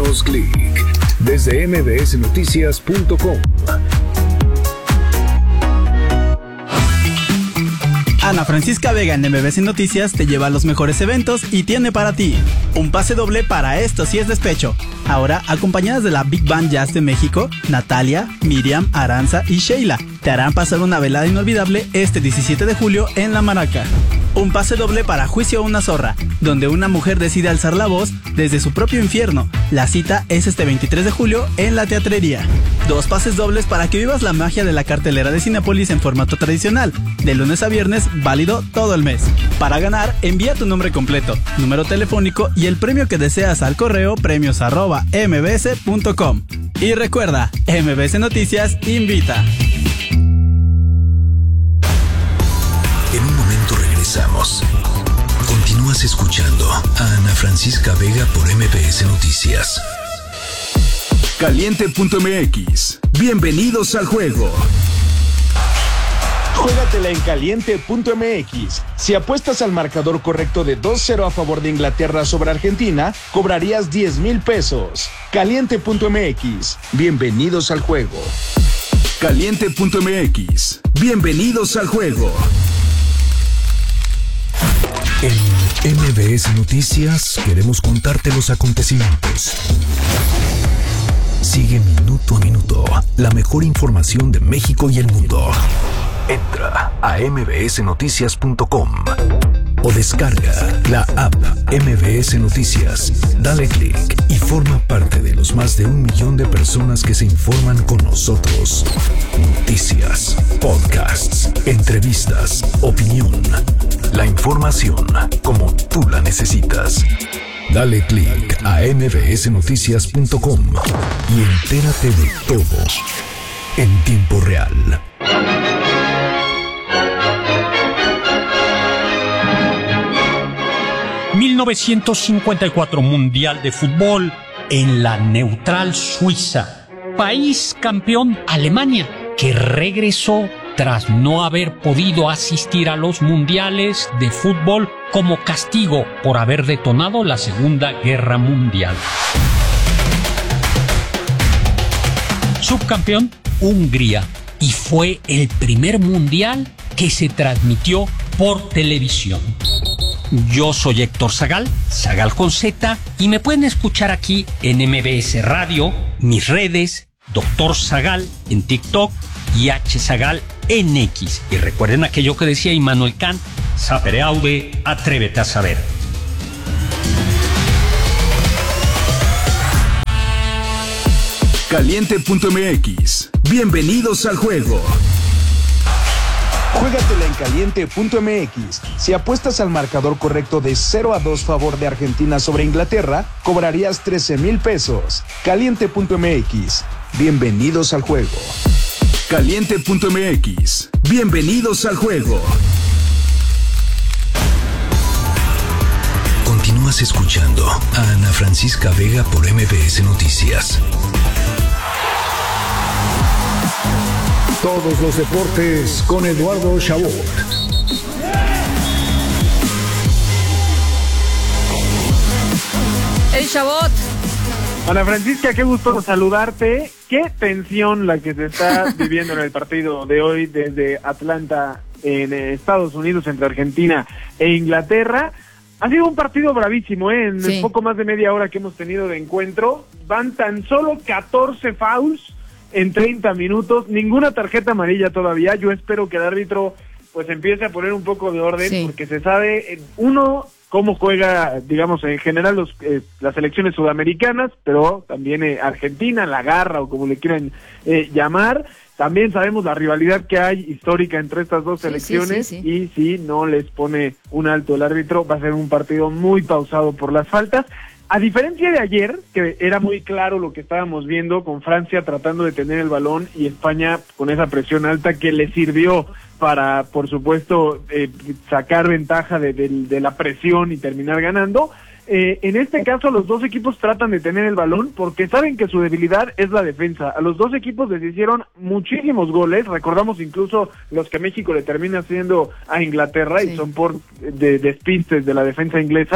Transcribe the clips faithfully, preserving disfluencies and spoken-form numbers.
Danos clic desde eme be ese noticias punto com. Ana Francisca Vega en eme be ese Noticias te lleva a los mejores eventos y tiene para ti un pase doble para Esto Sí es Despecho. Ahora, acompañadas de la Big Band Jazz de México, Natalia, Miriam, Aranza y Sheila te harán pasar una velada inolvidable este diecisiete de julio en La Maraca. Un pase doble para Juicio a una zorra, donde una mujer decide alzar la voz desde su propio infierno. La cita es este veintitrés de julio en La Teatrería. Dos pases dobles para que vivas la magia de la cartelera de Cinépolis en formato tradicional, de lunes a viernes, válido todo el mes. Para ganar, envía tu nombre completo, número telefónico y el premio que deseas al correo premios arroba eme be ese punto com. Y recuerda, eme be ese Noticias invita. En un momento regresamos. Continúas escuchando a Ana Francisca Vega por eme be ese Noticias. Caliente punto eme equis. Bienvenidos al juego. Juégatela en Caliente punto eme equis. Si apuestas al marcador correcto de dos cero a favor de Inglaterra sobre Argentina, cobrarías diez mil pesos. Caliente punto eme equis. Bienvenidos al juego. Caliente punto eme equis. Bienvenidos al juego. En eme be ese Noticias queremos contarte los acontecimientos. Sigue minuto a minuto la mejor información de México y el mundo. Entra a eme be ese noticias punto com o descarga la app eme be ese Noticias. Dale clic y forma parte de los más de un millón de personas que se informan con nosotros. Noticias, podcasts, entrevistas, opinión. La información como tú la necesitas. Dale clic a eme be ese noticias punto com y entérate de todo en tiempo real. mil novecientos cincuenta y cuatro Mundial de Fútbol en la neutral Suiza. País campeón Alemania, que regresó tras no haber podido asistir a los mundiales de fútbol como castigo por haber detonado la Segunda Guerra Mundial. Subcampeón Hungría, y fue el primer mundial que se transmitió por televisión. Yo soy Héctor Zagal, Zagal con Z, y me pueden escuchar aquí en eme be ese Radio, mis redes, Doctor Zagal en TikTok y H Zagal en X. Y recuerden aquello que decía Immanuel Kant: sapere aude, atrévete a saber. Caliente punto eme equis. Bienvenidos al juego. Juégatela en Caliente punto eme equis. Si apuestas al marcador correcto de cero a dos favor de Argentina sobre Inglaterra, cobrarías trece mil pesos. Caliente punto eme equis. Bienvenidos al juego. Caliente punto eme equis. Bienvenidos al juego. Continúas escuchando a Ana Francisca Vega por eme be ese Noticias. Todos los deportes con Eduardo Chabot. El Chabot. Ana Francisca, qué gusto saludarte. Qué tensión la que se está viviendo en el partido de hoy desde Atlanta, en Estados Unidos, entre Argentina e Inglaterra. Ha sido un partido bravísimo, ¿eh? En sí. el poco más de media hora que hemos tenido de encuentro, van tan solo catorce fouls en treinta minutos, ninguna tarjeta amarilla todavía. Yo espero que el árbitro pues empiece a poner un poco de orden, sí. porque se sabe, uno, cómo juega, digamos, en general los eh, las selecciones sudamericanas, pero también eh, Argentina, la garra o como le quieran eh, llamar. También sabemos la rivalidad que hay histórica entre estas dos sí, selecciones sí, sí, sí. y si no les pone un alto el árbitro, va a ser un partido muy pausado por las faltas. A diferencia de ayer, que era muy claro lo que estábamos viendo, con Francia tratando de tener el balón y España con esa presión alta que le sirvió para, por supuesto, eh, sacar ventaja de, de, de la presión y terminar ganando. Eh, en este caso, los dos equipos tratan de tener el balón porque saben que su debilidad es la defensa. A los dos equipos les hicieron muchísimos goles, recordamos incluso los que México le termina haciendo a Inglaterra, sí. y son por de, despistes de la defensa inglesa.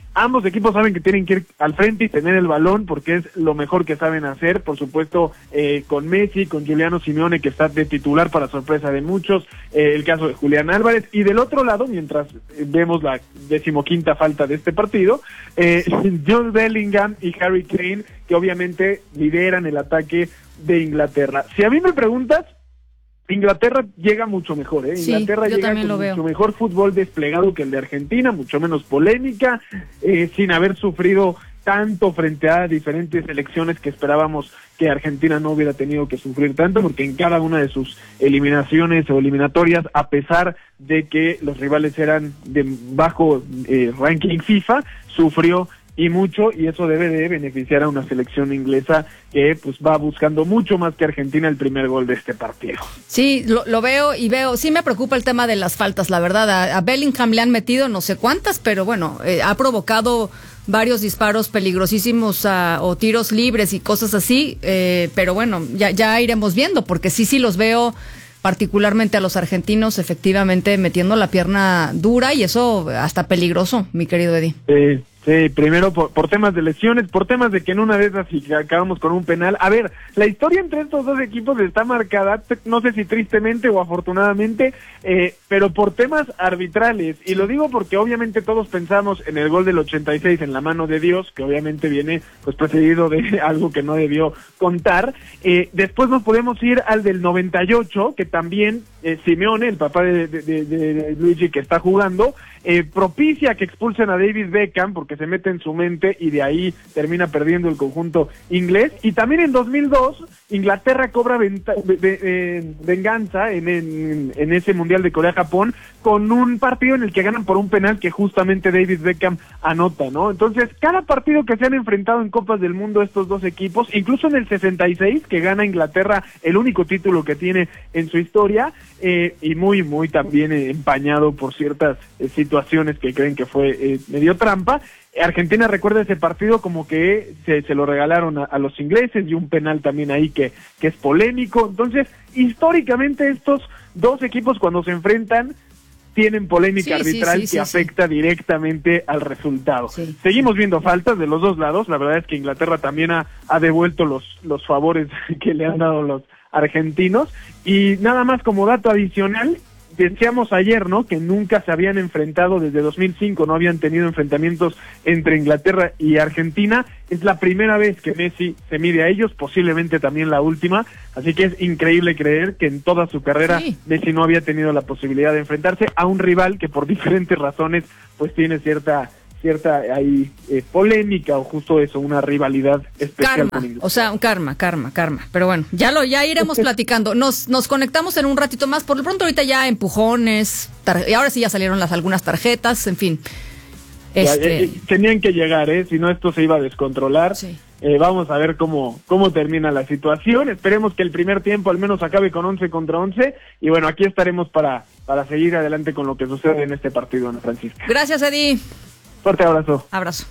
Ambos equipos saben que tienen que ir al frente y tener el balón porque es lo mejor que saben hacer, por supuesto, eh, con Messi, con Giuliano Simeone, que está de titular para sorpresa de muchos, eh, el caso de Julián Álvarez, y del otro lado, mientras vemos la decimoquinta falta de este partido, eh, Jude Bellingham y Harry Kane, que obviamente lideran el ataque de Inglaterra. Si a mí me preguntas, Inglaterra llega mucho mejor, ¿eh? Sí, Inglaterra yo llega también con lo veo. mucho mejor fútbol desplegado que el de Argentina, mucho menos polémica, eh, sin haber sufrido tanto frente a diferentes selecciones que esperábamos que Argentina no hubiera tenido que sufrir tanto, porque en cada una de sus eliminaciones o eliminatorias, a pesar de que los rivales eran de bajo eh, ranking FIFA, sufrió y mucho, y eso debe de beneficiar a una selección inglesa que pues va buscando mucho más que Argentina el primer gol de este partido. Sí, lo, lo veo y veo, sí me preocupa el tema de las faltas, la verdad, a, a Bellingham le han metido no sé cuántas, pero bueno, eh, ha provocado varios disparos peligrosísimos uh, o tiros libres y cosas así, eh, pero bueno, ya, ya iremos viendo, porque sí, sí los veo particularmente a los argentinos, efectivamente metiendo la pierna dura y eso hasta peligroso, mi querido Eddie. Eh, sí, primero por, por temas de lesiones, por temas de que en una de esas si acabamos con un penal. A ver, la historia entre estos dos equipos está marcada, no sé si tristemente o afortunadamente, eh, pero por temas arbitrales, y lo digo porque obviamente todos pensamos en el gol del ochenta y seis en la mano de Dios, que obviamente viene pues precedido de algo que no debió contar. Eh, después nos podemos ir al del noventa y ocho, que también eh, Simeone, el papá de, de, de, de Luigi que está jugando, eh, propicia que expulsen a David Beckham porque se mete en su mente y de ahí termina perdiendo el conjunto inglés. Y también en dos mil dos Inglaterra cobra venta, ve, ve, venganza en, en, en ese Mundial de Corea-Japón con un partido en el que ganan por un penal que justamente David Beckham anota, ¿no? Entonces, cada partido que se han enfrentado en Copas del Mundo estos dos equipos, incluso en el sesenta y seis, que gana Inglaterra el único título que tiene en su historia, eh, y muy, muy también eh, empañado por ciertas eh, situaciones que creen que fue eh, medio trampa. Argentina recuerda ese partido como que se, se lo regalaron a, a los ingleses, y un penal también ahí que, que es polémico. Entonces, históricamente estos dos equipos cuando se enfrentan tienen polémica sí, arbitral sí, sí, que sí, afecta sí. directamente al resultado. Sí. Seguimos viendo faltas de los dos lados. La verdad es que Inglaterra también ha, ha devuelto los, los favores que le han dado los argentinos. Y nada más como dato adicional, decíamos ayer, ¿no?, que nunca se habían enfrentado desde dos mil cinco, no habían tenido enfrentamientos entre Inglaterra y Argentina. Es la primera vez que Messi se mide a ellos, posiblemente también la última, así que es increíble creer que en toda su carrera sí. Messi no había tenido la posibilidad de enfrentarse a un rival que por diferentes razones pues tiene cierta cierta ahí eh, polémica o justo eso, una rivalidad especial karma, con Inglaterra. O sea, un karma, karma, karma. Pero bueno, ya lo ya iremos platicando. Nos nos conectamos en un ratito más. Por lo pronto ahorita ya empujones, tar- y ahora sí ya salieron las algunas tarjetas, en fin. Este... Ya, eh, tenían que llegar, ¿eh? Si no esto se iba a descontrolar. Sí. Eh, vamos a ver cómo cómo termina la situación. Esperemos que el primer tiempo al menos acabe con once contra once. Y bueno, aquí estaremos para, para seguir adelante con lo que sucede en este partido, Ana Francisca. Gracias, Eddie. Fuerte abrazo. Abrazo.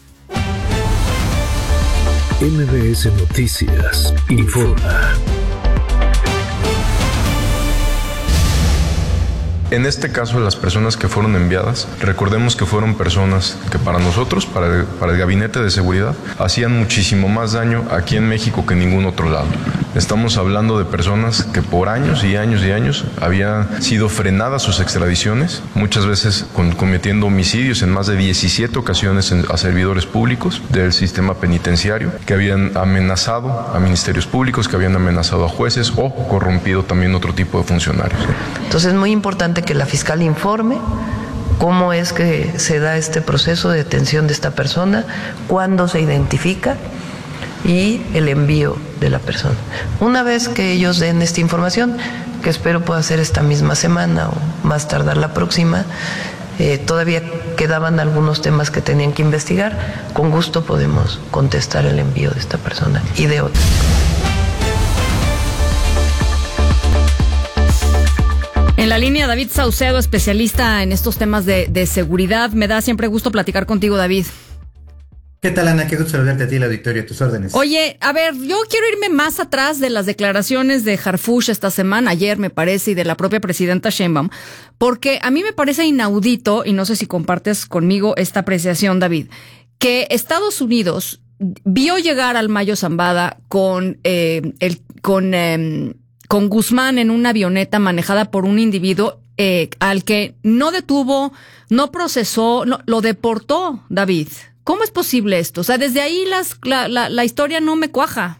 M B S Noticias informa. En este caso, las personas que fueron enviadas, recordemos que fueron personas que para nosotros, para el, para el gabinete de seguridad, hacían muchísimo más daño aquí en México que en ningún otro lado. Estamos hablando de personas que por años y años y años habían sido frenadas sus extradiciones, muchas veces con, cometiendo homicidios en más de diecisiete ocasiones en, a servidores públicos del sistema penitenciario, que habían amenazado a ministerios públicos, que habían amenazado a jueces o corrompido también otro tipo de funcionarios. Entonces es muy importante que la fiscal informe cómo es que se da este proceso de detención de esta persona, cuándo se identifica y el envío de la persona. Una vez que ellos den esta información, que espero pueda ser esta misma semana o más tardar la próxima, eh, todavía quedaban algunos temas que tenían que investigar, con gusto podemos contestar el envío de esta persona y de otras. En la línea, David Saucedo, especialista en estos temas de, de seguridad. Me da siempre gusto platicar contigo, David. ¿Qué tal, Ana? Qué gusto saludarte a ti, la Victoria, a tus órdenes. Oye, a ver, yo quiero irme más atrás de las declaraciones de Harfuch esta semana, ayer me parece, y de la propia presidenta Sheinbaum, porque a mí me parece inaudito, y no sé si compartes conmigo esta apreciación, David, que Estados Unidos vio llegar al Mayo Zambada con eh, el con eh, con Guzmán en una avioneta manejada por un individuo eh, al que no detuvo, no procesó, no, lo deportó, David. ¿Cómo es posible esto? O sea, desde ahí las, la, la, la historia no me cuaja.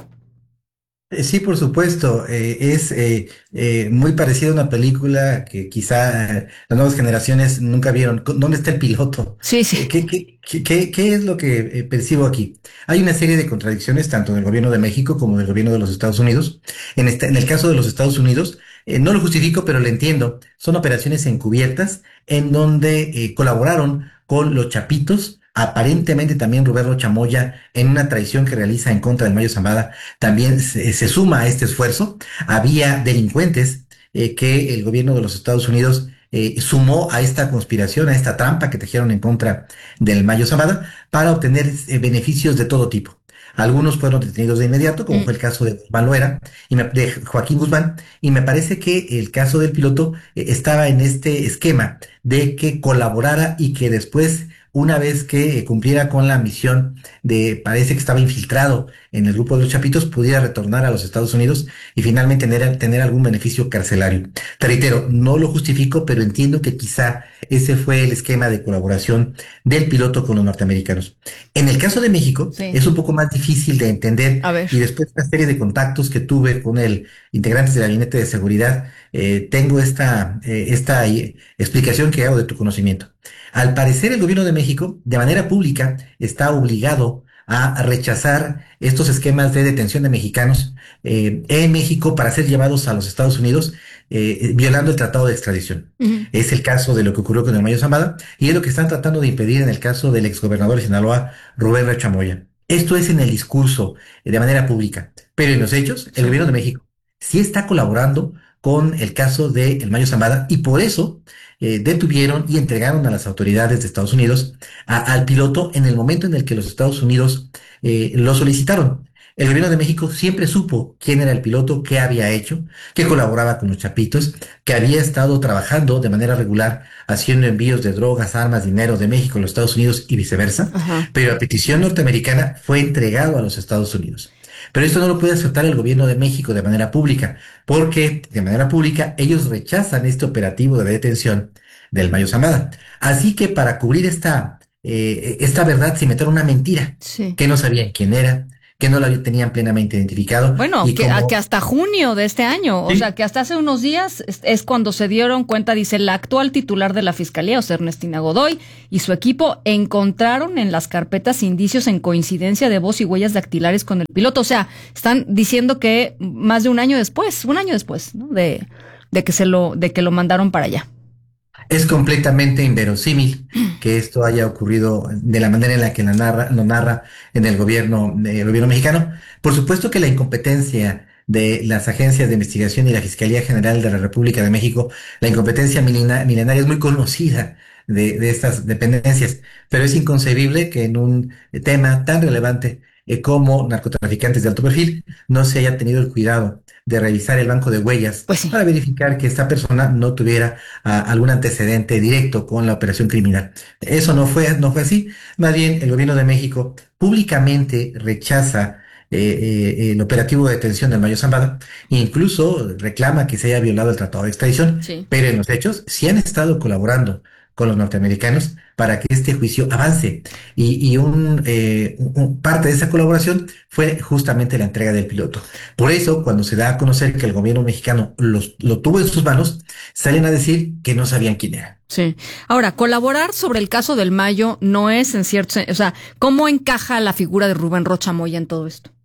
Sí, por supuesto. Eh, es eh, eh, muy parecido a una película que quizá eh, las nuevas generaciones nunca vieron. ¿Dónde está el piloto? Sí, sí. Eh, ¿Qué, qué, qué, qué, qué es lo que eh, percibo aquí? Hay una serie de contradicciones tanto del gobierno de México como del gobierno de los Estados Unidos. En, este, en el caso de los Estados Unidos, eh, no lo justifico, pero lo entiendo. Son operaciones encubiertas en donde eh, colaboraron con los chapitos. Aparentemente también Rubén Rocha Moya, en una traición que realiza en contra del Mayo Zambada, también se, se suma a este esfuerzo. Había delincuentes eh, que el gobierno de los Estados Unidos eh, sumó a esta conspiración, a esta trampa que tejieron en contra del Mayo Zambada para obtener eh, beneficios de todo tipo. Algunos fueron detenidos de inmediato, como mm. fue el caso de Guzmán Loera, y me, de Joaquín Guzmán, y me parece que el caso del piloto eh, estaba en este esquema de que colaborara y que después, una vez que eh, cumpliera con la misión de, parece que estaba infiltrado en el grupo de los Chapitos, pudiera retornar a los Estados Unidos y finalmente tener, tener algún beneficio carcelario. Te reitero, no lo justifico, pero entiendo que quizá ese fue el esquema de colaboración del piloto con los norteamericanos. En el caso de México, sí. es un poco más difícil de entender, y después de una serie de contactos que tuve con el integrantes del Gabinete de Seguridad, eh, tengo esta, eh, esta eh, explicación que hago de tu conocimiento. Al parecer, el gobierno de México, de manera pública, está obligado a rechazar estos esquemas de detención de mexicanos eh, en México para ser llevados a los Estados Unidos, eh, violando el tratado de extradición. Uh-huh. Es el caso de lo que ocurrió con el Mayo Zambada y es lo que están tratando de impedir en el caso del exgobernador de Sinaloa, Rubén Rocha Moya. Esto es en el discurso, eh, de manera pública, pero en los hechos, el gobierno de México sí está colaborando con el caso del Mayo Zambada y por eso eh, detuvieron y entregaron a las autoridades de Estados Unidos a, al piloto en el momento en el que los Estados Unidos eh, lo solicitaron. El gobierno de México siempre supo quién era el piloto, qué había hecho, que colaboraba con los Chapitos, que había estado trabajando de manera regular haciendo envíos de drogas, armas, dinero de México a los Estados Unidos y viceversa, Ajá. pero a petición norteamericana fue entregado a los Estados Unidos. Pero esto no lo puede aceptar el gobierno de México de manera pública, porque de manera pública ellos rechazan este operativo de detención del Mayo Zambada. Así que para cubrir esta, eh, esta verdad se inventaron una mentira, sí. que no sabían quién era, que no la tenían plenamente identificado. Bueno, y que, como... que hasta junio de este año, ¿sí? O sea, que hasta hace unos días es, es cuando se dieron cuenta, dice, la actual titular de la Fiscalía, o sea, Ernestina Godoy, y su equipo encontraron en las carpetas indicios en coincidencia de voz y huellas dactilares con el piloto. O sea, están diciendo que más de un año después, un año después, ¿no? De, de que se lo, de que lo mandaron para allá. Es completamente inverosímil que esto haya ocurrido de la manera en la que lo narra, lo narra en el gobierno, el gobierno mexicano. Por supuesto que la incompetencia de las agencias de investigación y la Fiscalía General de la República de México, la incompetencia milena, milenaria es muy conocida de, de estas dependencias, pero es inconcebible que en un tema tan relevante eh, como narcotraficantes de alto perfil no se haya tenido el cuidado de revisar el banco de huellas pues sí. para verificar que esta persona no tuviera uh, algún antecedente directo con la operación criminal. Eso no fue, no fue así. Más bien, el gobierno de México públicamente rechaza eh, eh, el operativo de detención del Mayo Zambada e incluso reclama que se haya violado el tratado de extradición, sí. pero en los hechos sí han estado colaborando con los norteamericanos para que este juicio avance. Y, y un, eh, un parte de esa colaboración fue justamente la entrega del piloto. Por eso, cuando se da a conocer que el gobierno mexicano los, lo tuvo en sus manos, salen a decir que no sabían quién era. Sí. Ahora, colaborar sobre el caso del Mayo no es en cierto... O sea, ¿cómo encaja la figura de Rubén Rocha Moya en todo esto?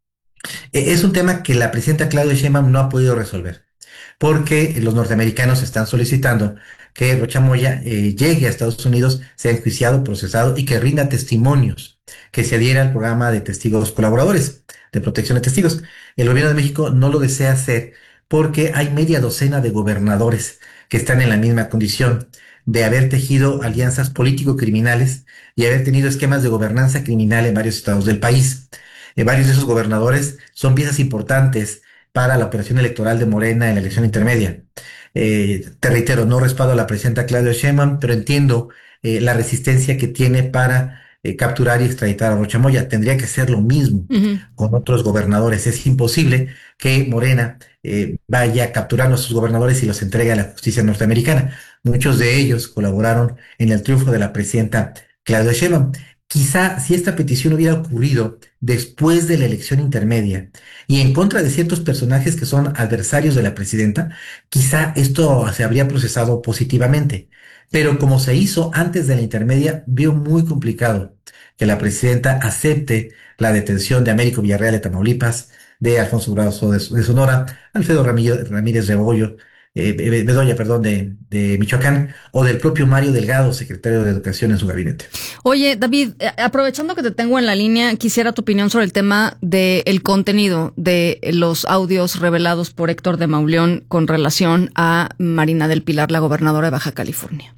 Es un tema que la presidenta Claudia Sheinbaum no ha podido resolver, porque los norteamericanos están solicitando que Rocha Moya eh, llegue a Estados Unidos, sea enjuiciado, procesado y que rinda testimonios, que se adhiera al programa de testigos colaboradores, de protección de testigos. El gobierno de México no lo desea hacer porque hay media docena de gobernadores que están en la misma condición de haber tejido alianzas político-criminales y haber tenido esquemas de gobernanza criminal en varios estados del país. Eh, varios de esos gobernadores son piezas importantes para la operación electoral de Morena en la elección intermedia. Eh, te reitero, no respaldo a la presidenta Claudia Sheinbaum, pero entiendo eh, la resistencia que tiene para eh, capturar y extraditar a Rocha Moya. Tendría que ser lo mismo uh-huh. con otros gobernadores. Es imposible que Morena eh, vaya a capturar a nuestros gobernadores y los entregue a la justicia norteamericana. Muchos de ellos colaboraron en el triunfo de la presidenta Claudia Sheinbaum. Quizá si esta petición hubiera ocurrido después de la elección intermedia y en contra de ciertos personajes que son adversarios de la presidenta, quizá esto se habría procesado positivamente. Pero como se hizo antes de la intermedia, veo muy complicado que la presidenta acepte la detención de Américo Villarreal de Tamaulipas, de Alfonso Brazo de, de Sonora, Alfredo Ramírez, Ramírez Rebollo, Eh, Bedoya, perdón, de, de Michoacán, o del propio Mario Delgado, secretario de Educación en su gabinete. Oye, David, aprovechando que te tengo en la línea, quisiera tu opinión sobre el tema del contenido de los audios revelados por Héctor de Mauleón con relación a Marina del Pilar, la gobernadora de Baja California.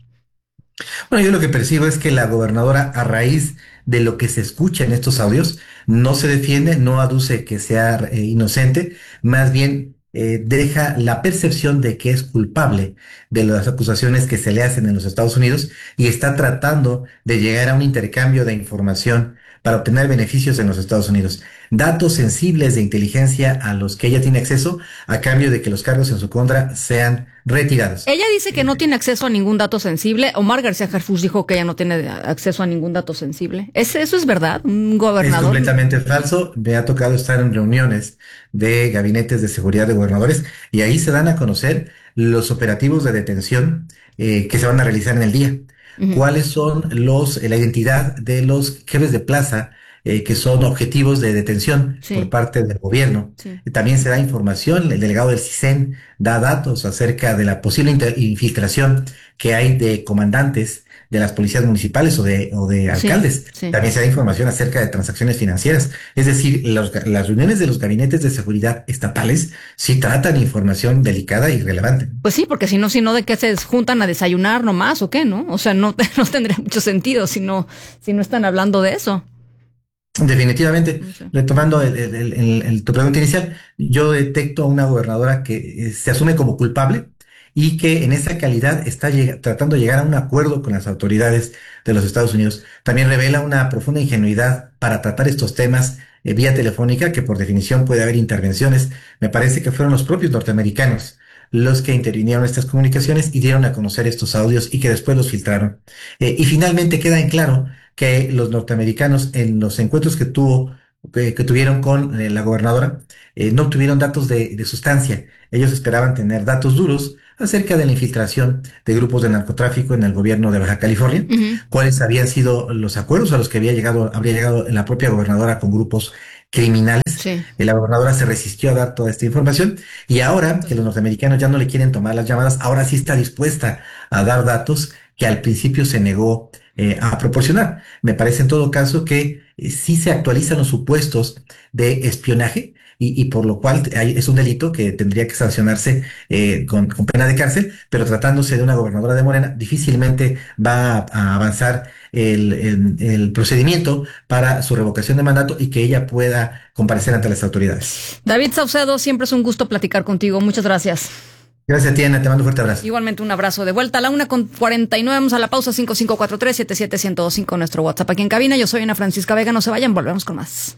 Bueno, yo lo que percibo es que la gobernadora, a raíz de lo que se escucha en estos audios, no se defiende, no aduce que sea eh, inocente, más bien Eh, deja la percepción de que es culpable de las acusaciones que se le hacen en los Estados Unidos y está tratando de llegar a un intercambio de información para obtener beneficios en los Estados Unidos. Datos sensibles de inteligencia a los que ella tiene acceso a cambio de que los cargos en su contra sean retirados. Ella dice que no tiene acceso a ningún dato sensible. Omar García Harfuch dijo que ella no tiene acceso a ningún dato sensible. ¿Es, ¿Eso es verdad? ¿Un gobernador? Es completamente falso. Me ha tocado estar en reuniones de gabinetes de seguridad de gobernadores y ahí se dan a conocer los operativos de detención eh, que se van a realizar en el día. Uh-huh. ¿Cuáles son los la identidad de los jefes de plaza eh, que son objetivos de detención sí. por parte del gobierno? Sí. También se da información, el delegado del CISEN da datos acerca de la posible inter- infiltración que hay de comandantes de las policías municipales o de, o de alcaldes. Sí, sí. También se da información acerca de transacciones financieras. Es decir, los, las reuniones de los gabinetes de seguridad estatales sí tratan información delicada y relevante. Pues sí, porque si no, si no, ¿de qué se juntan a desayunar nomás o qué, no? O sea, no, no tendría mucho sentido si no, si no están hablando de eso. Definitivamente, sí. Retomando el, el, el, el, el, tu pregunta inicial, yo detecto a una gobernadora que se asume como culpable y que en esa calidad está lleg- tratando de llegar a un acuerdo con las autoridades de los Estados Unidos. También revela una profunda ingenuidad para tratar estos temas eh, vía telefónica, que por definición puede haber intervenciones. Me parece que fueron los propios norteamericanos los que intervinieron en estas comunicaciones y dieron a conocer estos audios y que después los filtraron. Eh, y finalmente queda en claro que los norteamericanos en los encuentros que tuvo que, que tuvieron con eh, la gobernadora eh, no obtuvieron datos de, de sustancia. Ellos esperaban tener datos duros acerca de la infiltración de grupos de narcotráfico en el gobierno de Baja California, uh-huh. cuáles habían sido los acuerdos a los que había llegado, habría llegado la propia gobernadora con grupos criminales. Sí. La gobernadora se resistió a dar toda esta información y ahora que los norteamericanos ya no le quieren tomar las llamadas, ahora sí está dispuesta a dar datos que al principio se negó eh, a proporcionar. Me parece en todo caso que eh, sí se actualizan los supuestos de espionaje y, y por lo cual hay, es un delito que tendría que sancionarse eh, con, con pena de cárcel, pero tratándose de una gobernadora de Morena, difícilmente va a, a avanzar el, el, el procedimiento para su revocación de mandato y que ella pueda comparecer ante las autoridades. David Saucedo, siempre es un gusto platicar contigo. Muchas gracias. Gracias, Tiana. Te mando un fuerte abrazo. Igualmente un abrazo. De vuelta a la una con cuarenta y nueve. Vamos a la pausa. Cinco cinco cuatro tres siete siete uno cero dos cinco. Nuestro WhatsApp aquí en cabina. Yo soy Ana Francisca Vega. No se vayan. Volvemos con más.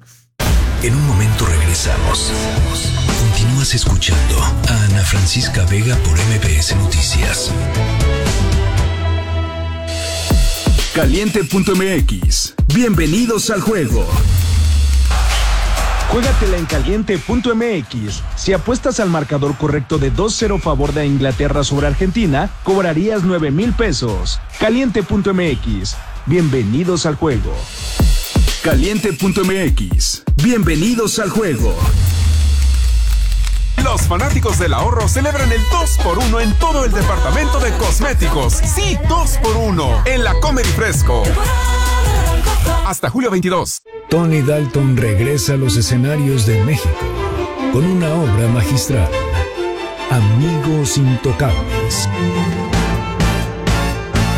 En un momento regresamos. Continúas escuchando a Ana Francisca Vega por M B S Noticias. Caliente punto M X. Bienvenidos al juego. Juégatela en Caliente punto M X. Si apuestas al marcador correcto de dos cero favor de Inglaterra sobre Argentina, cobrarías nueve mil pesos. Caliente punto M X. Bienvenidos al juego. Caliente punto M X. Bienvenidos al juego. Los fanáticos del ahorro celebran el dos por uno en todo el departamento de cosméticos. Sí, dos por uno en la Comer y Fresco. Hasta julio veintidós. Tony Dalton regresa a los escenarios de México con una obra magistral, Amigos Intocables.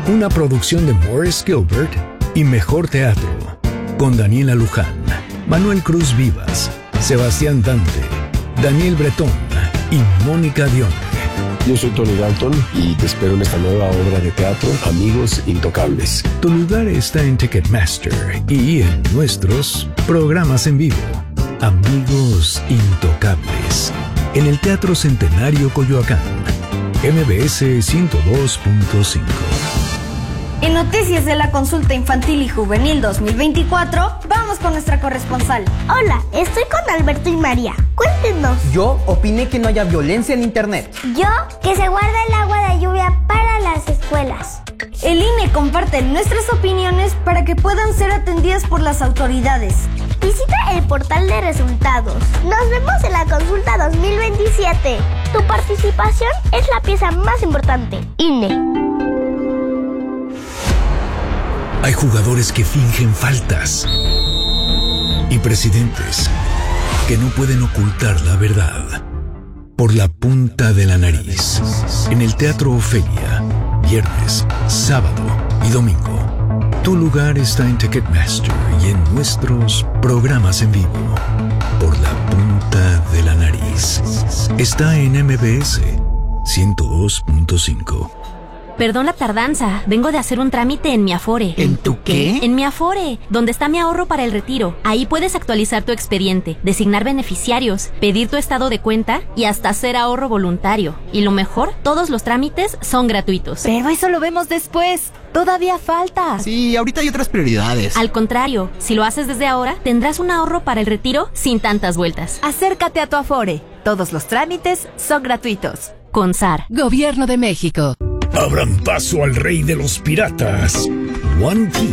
una producción de Morris Gilbert y Mejor Teatro, con Daniela Luján, Manuel Cruz Vivas, Sebastián Dante, Daniel Bretón y Mónica Dionte. Yo soy Tony Dalton y te espero en esta nueva obra de teatro, Amigos Intocables. Tu lugar está en Ticketmaster y en nuestros programas en vivo. Amigos Intocables, en el Teatro Centenario Coyoacán, M B S ciento dos punto cinco. En noticias de la consulta infantil y juvenil dos mil veinticuatro, vamos con nuestra corresponsal. Hola, estoy con Alberto y María. Cuéntenos. Yo opiné que no haya violencia en internet. Yo, que se guarda el agua de lluvia para las escuelas. El I N E comparte nuestras opiniones para que puedan ser atendidas por las autoridades. Visita el portal de resultados. Nos vemos en la consulta dos mil veintisiete. Tu participación es la pieza más importante. I N E. Hay jugadores que fingen faltas y presidentes que no pueden ocultar la verdad por la punta de la nariz. En el Teatro Ofelia, viernes, sábado y domingo. Tu lugar está en Ticketmaster y en nuestros programas en vivo. Por la punta de la nariz. Está en M B S ciento dos punto cinco. Perdón la tardanza, vengo de hacer un trámite en mi Afore. ¿En tu qué? En mi Afore, donde está mi ahorro para el retiro. Ahí puedes actualizar tu expediente, designar beneficiarios, pedir tu estado de cuenta y hasta hacer ahorro voluntario. Y lo mejor, todos los trámites son gratuitos. Pero eso lo vemos después. Todavía falta. Sí, ahorita hay otras prioridades. Al contrario, si lo haces desde ahora, tendrás un ahorro para el retiro sin tantas vueltas. Acércate a tu Afore. Todos los trámites son gratuitos. Con S A R. Gobierno de México. Abran paso al rey de los piratas, One Piece.